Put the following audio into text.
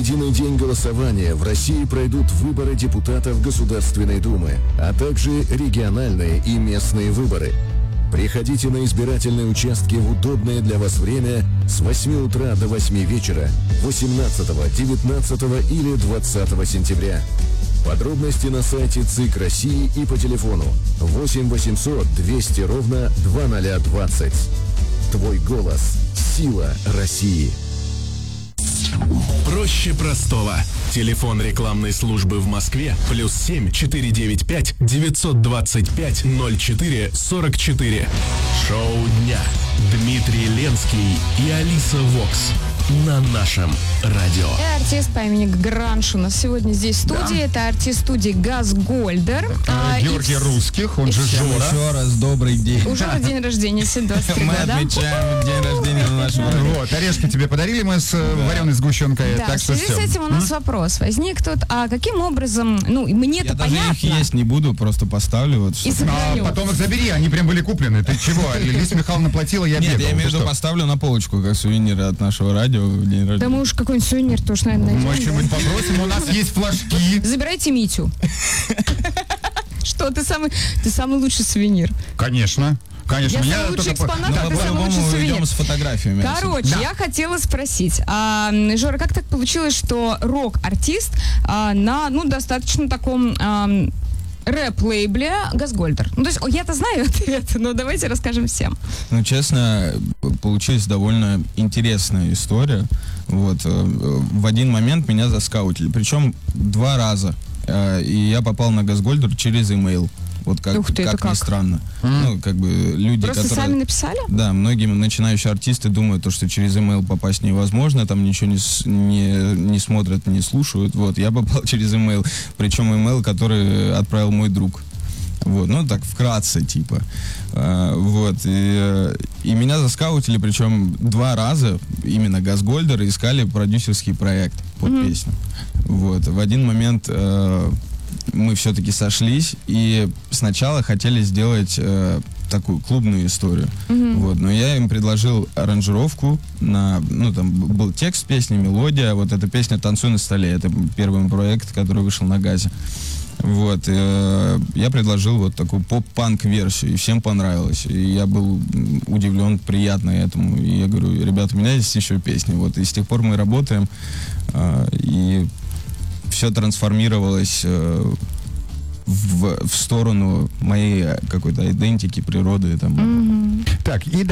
единый день голосования в России пройдут выборы депутатов Государственной Думы, а также региональные и местные выборы. Приходите на избирательные участки в удобное для вас время с 8 утра до 8 вечера 18, 19 или 20 сентября. Подробности на сайте ЦИК России и по телефону 8 800 200 ровно 2020. Твой голос – сила России. Проще простого. Телефон рекламной службы в Москве +7 495 925 04 44. Шоу дня. Дмитрий Ленский и Алиса Вокс на нашем радио. И артист по имени Гранж у нас сегодня здесь в студии. Да. Это артист студии Газгольдер. Георгий Русских, он же Жора. Еще раз добрый день. Уже день рождения, 23 Мы года. отмечаем день рождения на нашем радио. Вот, орешки тебе подарили мы с вареной сгущенкой. Да, Так в что связи все. с этим у нас вопрос возник тут. А каким образом, ну, мне-то Я даже понятно. их есть не буду, просто поставлю. Вот, И чтобы- сохраню. Потом их забери, они прям были куплены. Ты чего? Лиза Михайловна платила, я бегал. Нет, я имею в Ты виду, что? поставлю на полочку, как сувенир от нашего радио в день Да рождения. мы уж какой-нибудь сувенир тоже, наверное, Мы найдем. что-нибудь попросим, у нас есть флажки. Забирайте Митю. Что, ты самый лучший сувенир. Конечно. Конечно, Я меня самый лучший только... экспонат, Но а мы ты самый лучший по-любому сувенир. идем с фотографиями. Короче, Да. я хотела спросить, Жора, как так получилось, что рок-артист на, достаточно таком рэп-лейбле Газгольдер? Ну, то есть, я-то знаю ответ, но давайте расскажем всем. Ну, честно, получилась довольно интересная история. Вот. В один момент меня заскаутили, причем 2 раза. И я попал на Газгольдер через имейл. Вот как, Ух ты, это как ни как? странно. Ну, как бы люди, Просто которые... сами написали? Да, многие начинающие артисты думают, что через email попасть невозможно, там ничего не смотрят, не слушают. Вот, я попал через email, причем email, который отправил мой друг. Вот, ну так вкратце, типа. Вот, и меня заскаутили, причем 2 раза, именно Газгольдер, искали продюсерский проект под песню. Вот, в один момент мы все-таки сошлись и сначала хотели сделать такую клубную историю. Вот, но я им предложил аранжировку на, там был текст песни, мелодия, вот эта песня «Танцуй на столе», это первый проект, который вышел на Газе. Вот, я предложил вот такую поп-панк-версию, и всем понравилось. И я был удивлен, приятно этому. И я говорю: ребята, у меня есть еще песни. Вот, и с тех пор мы работаем, и все трансформировалось в сторону моей какой-то идентики, природы. Там. Так, и